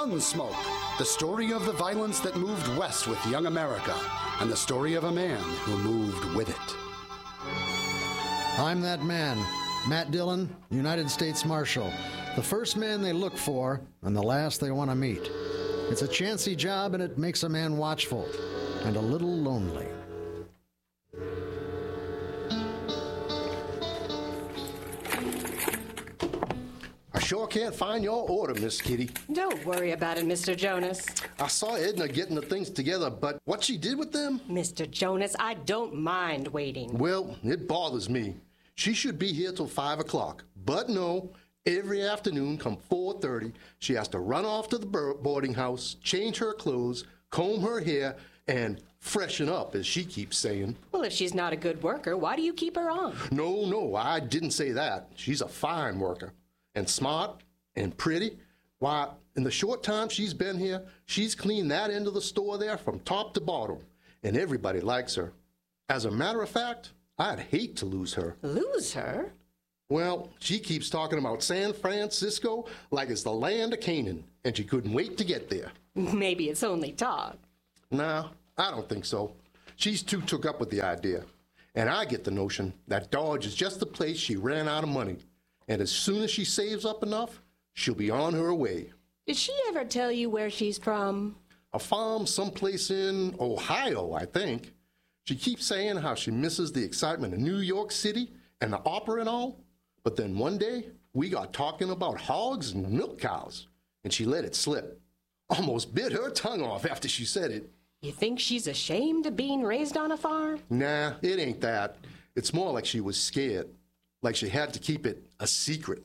Gunsmoke, the story of the violence that moved west with young America, and the story of a man who moved with it. I'm that man, Matt Dillon, United States Marshal. The first man they look for and the last they want to meet. It's a chancy job, and it makes a man watchful and a little lonely. I sure can't find your order, Miss Kitty. Don't worry about it, Mr. Jonas. I saw Edna getting the things together, but what she did with them? Mr. Jonas, I don't mind waiting. Well, it bothers me. She should be here till 5 o'clock. But no, every afternoon come 4:30, she has to run off to the boarding house, change her clothes, comb her hair, and freshen up, as she keeps saying. Well, if she's not a good worker, why do you keep her on? No, I didn't say that. She's a fine worker. And smart and pretty. Why, in the short time she's been here, she's cleaned that end of the store there from top to bottom. And everybody likes her. As a matter of fact, I'd hate to lose her. Lose her? Well, she keeps talking about San Francisco like it's the land of Canaan, and she couldn't wait to get there. Maybe it's only talk. No, I don't think so. She's too took up with the idea. And I get the notion that Dodge is just the place she ran out of money. And as soon as she saves up enough, she'll be on her way. Did she ever tell you where she's from? A farm someplace in Ohio, I think. She keeps saying how she misses the excitement of New York City and the opera and all. But then one day, we got talking about hogs and milk cows, and she let it slip. Almost bit her tongue off after she said it. You think she's ashamed of being raised on a farm? Nah, it ain't that. It's more like she was scared. Like she had to keep it a secret.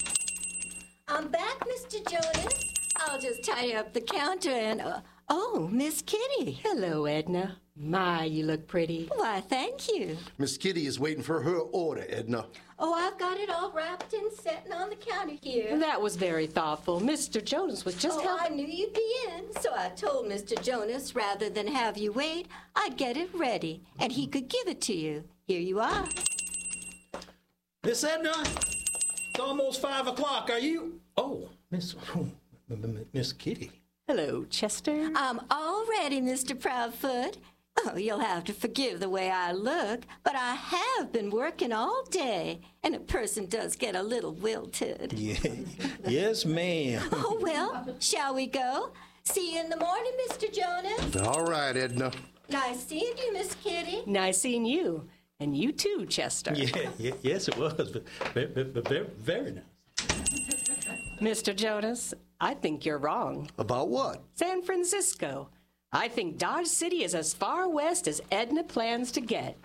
I'm back, Mr. Jonas. I'll just tie up the counter and... oh, Miss Kitty. Hello, Edna. My, you look pretty. Why, thank you. Miss Kitty is waiting for her order, Edna. Oh, I've got it all wrapped and sitting on the counter here. That was very thoughtful. Mr. Jonas was just helping. I knew you'd be in, so I told Mr. Jonas rather than have you wait, I'd get it ready, and he could give it to you. Here you are. Miss Edna, it's almost 5 o'clock. Are you? Oh, Miss Kitty. Hello, Chester. I'm all ready, Mr. Proudfoot. Oh, you'll have to forgive the way I look, but I have been working all day, and a person does get a little wilted. Yeah. Yes, ma'am. Oh, well, shall we go? See you in the morning, Mr. Jonas. All right, Edna. Nice seeing you, Miss Kitty. Nice seeing you. And you too, Chester. Yes, it was, but very nice. Mr. Jonas, I think you're wrong. About what? San Francisco. I think Dodge City is as far west as Edna plans to get.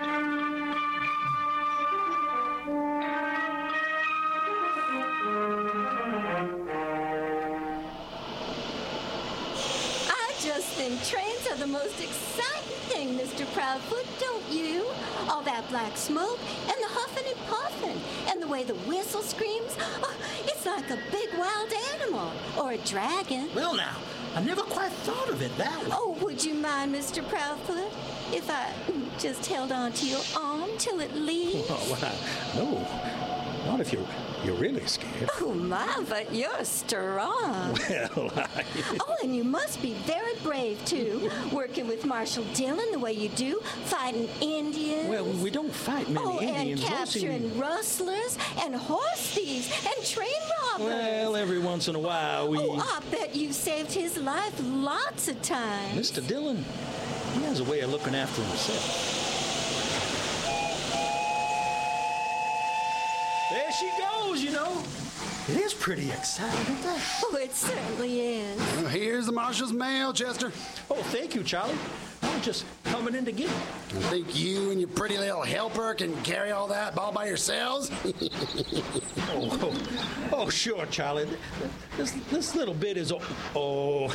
I just think trains are the most exciting thing, Mr. Proudfoot, don't you? All that black smoke and the huffing and puffing and the way the whistle screams. Oh, it's like a big wild animal or a dragon. Well, now, I never quite thought of it that way. Oh, would you mind, Mr. Proudfoot, if I just held on to your arm till it leaves? Oh, no. Not if you're really scared. Oh, my, but you're strong. Well, Oh, and you must be very brave, too, working with Marshal Dillon the way you do, fighting Indians. Well, we don't fight many Indians. And capturing rustlers and horse thieves and train robbers. Well, every once in a while we... Oh, I bet you saved his life lots of times. Mr. Dillon, he has a way of looking after himself. There she goes, you know. It is pretty exciting, isn't it? Oh, it certainly is. Well, here's the marshal's mail, Chester. Oh, thank you, Charlie. I'm just coming in to get it. I think you and your pretty little helper can carry all that all by yourselves. Oh, sure, Charlie. This little bit is... Oh,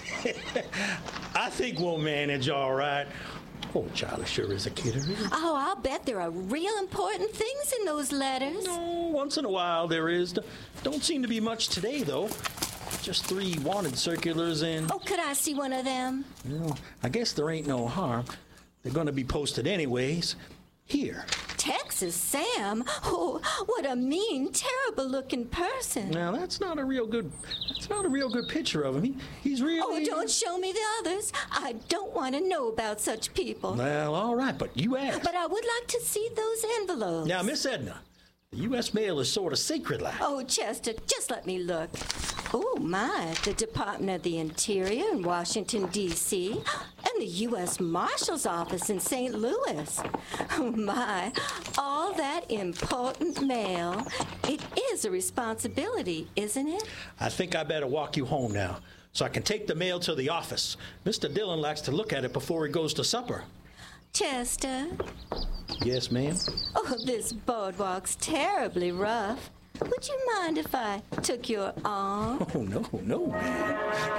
I think we'll manage all right. Oh, Charlie sure is a kidder. Oh, I'll bet there are real important things in those letters. No, once in a while there is. Don't seem to be much today, though. Just 3 wanted circulars and... Oh, could I see one of them? Well, I guess there ain't no harm. They're going to be posted anyways. Here. Texas? Francis Sam? Oh, what a mean, terrible-looking person. Now, that's not a real good picture of him. He's really... Oh, don't show me the others. I don't want to know about such people. Well, all right, but you asked. But I would like to see those envelopes. Now, Miss Edna, the U.S. mail is sort of secret like. Oh, Chester, just let me look. Oh, my, the Department of the Interior in Washington, D.C., and the U.S. Marshal's Office in St. Louis. Oh, my, all that important mail. It is a responsibility, isn't it? I think I better walk you home now, so I can take the mail to the office. Mr. Dillon likes to look at it before he goes to supper. Chester? Yes, ma'am? Oh, this boardwalk's terribly rough. Would you mind if I took your arm? Oh, no, ma'am.